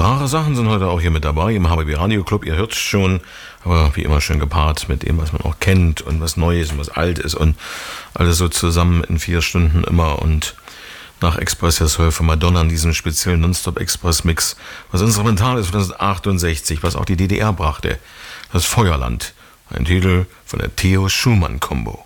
rare Sachen sind heute auch hier mit dabei im HBB Radio Club. Ihr hört es schon, aber wie immer schön gepaart mit dem, was man auch kennt und was neu ist und was alt ist und alles so zusammen in 4 Stunden immer. Und nach Express der Soul von Madonna in diesem speziellen Non-Stop-Express-Mix, was instrumental ist von 1968, was auch die DDR brachte. Das Feuerland, ein Titel von der Theo Schumann Combo.